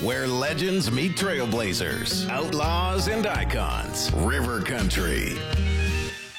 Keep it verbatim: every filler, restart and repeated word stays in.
where legends meet trailblazers, outlaws and icons. River Country.